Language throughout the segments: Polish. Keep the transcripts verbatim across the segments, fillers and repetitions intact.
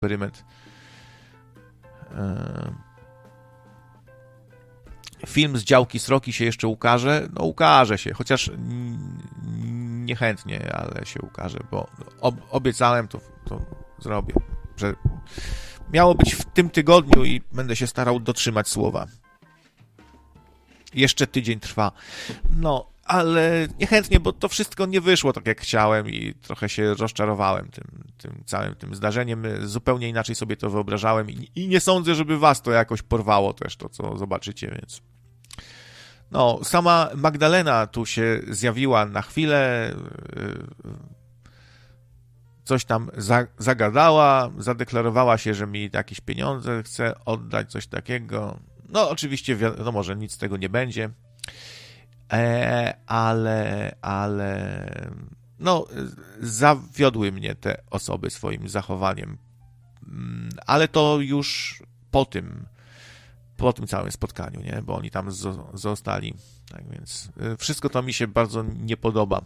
eksperyment. Film z działki Sroki się jeszcze ukaże? No ukaże się, chociaż niechętnie, ale się ukaże, bo obiecałem, to, to zrobię. Że miało być w tym tygodniu i będę się starał dotrzymać słowa. Jeszcze tydzień trwa. No, ale niechętnie, bo to wszystko nie wyszło tak, jak chciałem i trochę się rozczarowałem tym, tym całym tym zdarzeniem. Zupełnie inaczej sobie to wyobrażałem i, i nie sądzę, żeby was to jakoś porwało też, to co zobaczycie, więc... No, sama Magdalena tu się zjawiła na chwilę, coś tam za, zagadała, zadeklarowała się, że mi jakieś pieniądze chce oddać, coś takiego. No, oczywiście wiadomo, że nic z tego nie będzie, e, ale, ale, no, zawiodły mnie te osoby swoim zachowaniem, ale to już po tym, po tym całym spotkaniu, nie? Bo oni tam zo- zostali. Tak więc wszystko to mi się bardzo nie podoba.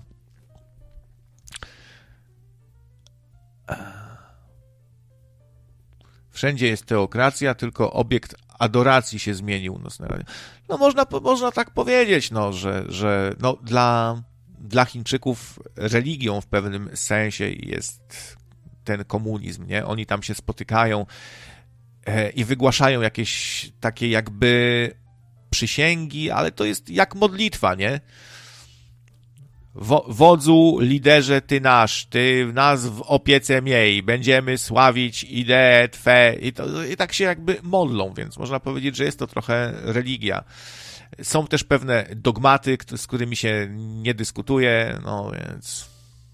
Wszędzie jest teokracja, tylko obiekt adoracji się zmienił. No, no można, można tak powiedzieć, no, że, że no, dla, dla Chińczyków religią w pewnym sensie jest ten komunizm, nie? Oni tam się spotykają i wygłaszają jakieś takie jakby przysięgi, ale to jest jak modlitwa, nie? Wo- wodzu, liderze, ty nasz, ty nas w opiece miej, będziemy sławić idee twe i, to, i tak się jakby modlą, więc można powiedzieć, że jest to trochę religia. Są też pewne dogmaty, z którymi się nie dyskutuje, no więc...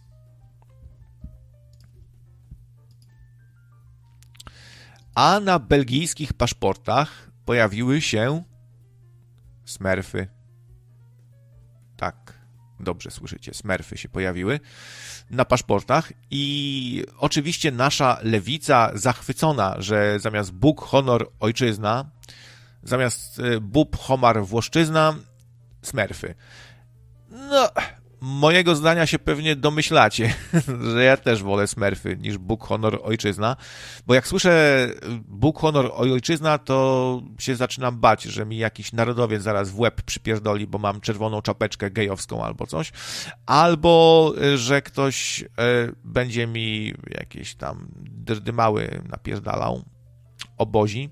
A na belgijskich paszportach pojawiły się smerfy. Tak, dobrze słyszycie, smerfy się pojawiły na paszportach i oczywiście nasza lewica zachwycona, że zamiast Bóg, honor, ojczyzna, zamiast bób, homar, włoszczyzna, smerfy. No... Mojego zdania się pewnie domyślacie, że ja też wolę smerfy niż Bóg, honor, ojczyzna, bo jak słyszę Bóg, honor, ojczyzna, to się zaczynam bać, że mi jakiś narodowiec zaraz w łeb przypierdoli, bo mam czerwoną czapeczkę gejowską albo coś, albo że ktoś będzie mi jakieś tam drdymały napierdalał, obozi,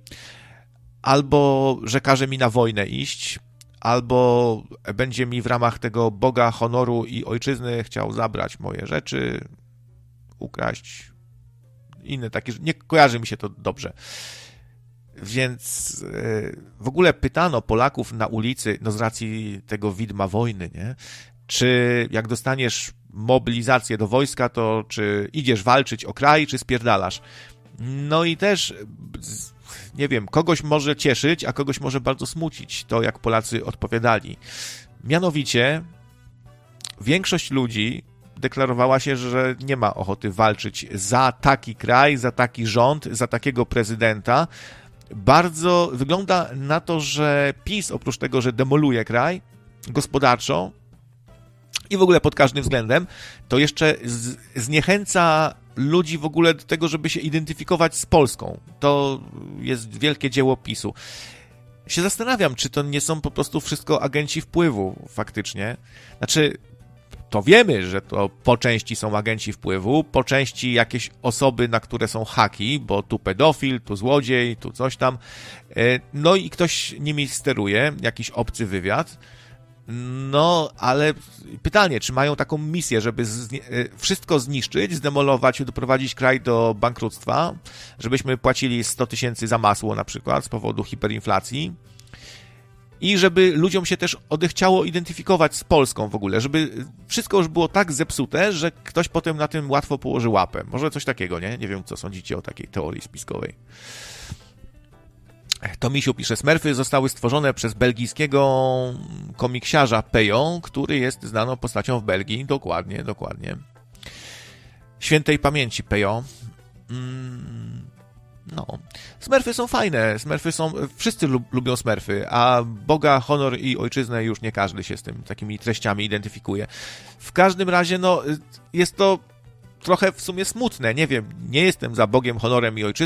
albo że każe mi na wojnę iść, albo będzie mi w ramach tego Boga, honoru i ojczyzny chciał zabrać moje rzeczy, ukraść, inne takie, nie kojarzy mi się to dobrze. Więc w ogóle pytano Polaków na ulicy, no z racji tego widma wojny, nie? Czy jak dostaniesz mobilizację do wojska, to czy idziesz walczyć o kraj, czy spierdalasz? No i też... nie wiem, kogoś może cieszyć, a kogoś może bardzo smucić to, jak Polacy odpowiadali. Mianowicie większość ludzi deklarowała się, że nie ma ochoty walczyć za taki kraj, za taki rząd, za takiego prezydenta. Bardzo wygląda na to, że PiS, oprócz tego, że demoluje kraj gospodarczo i w ogóle pod każdym względem, to jeszcze z- zniechęca ludzi w ogóle do tego, żeby się identyfikować z Polską. To jest wielkie dzieło PiSu. Się zastanawiam, czy to nie są po prostu wszystko agenci wpływu faktycznie. Znaczy, to wiemy, że to po części są agenci wpływu, po części jakieś osoby, na które są haki, bo tu pedofil, tu złodziej, tu coś tam. No i ktoś nimi steruje, jakiś obcy wywiad. No, ale pytanie, czy mają taką misję, żeby zni- wszystko zniszczyć, zdemolować, doprowadzić kraj do bankructwa, żebyśmy płacili sto tysięcy za masło na przykład z powodu hiperinflacji i żeby ludziom się też odechciało identyfikować z Polską w ogóle, żeby wszystko już było tak zepsute, że ktoś potem na tym łatwo położy łapę. Może coś takiego, nie? Nie wiem, co sądzicie o takiej teorii spiskowej. To Misiu pisze, smerfy zostały stworzone przez belgijskiego komiksiarza Pejo, który jest znaną postacią w Belgii. Dokładnie, dokładnie. Świętej pamięci Pejo. Mm, no. Smerfy są fajne. Smerfy są... Wszyscy lub, lubią smerfy, a Boga, honor i ojczyznę już nie każdy się z tym takimi treściami identyfikuje. W każdym razie, no, jest to trochę w sumie smutne. Nie wiem, nie jestem za Bogiem, honorem i ojczyzną,